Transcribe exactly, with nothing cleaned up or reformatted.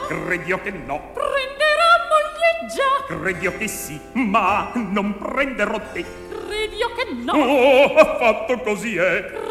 Credio che no. Prenderà moglie già. Credio che sì, ma non prenderò te. Credio che no. Oh, affatto così è.